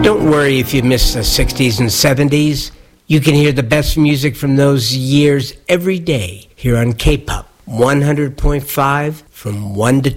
Don't worry if you miss the 60s and 70s. You can hear the best music from those years every day here on K-Pop 100.5 from 1 to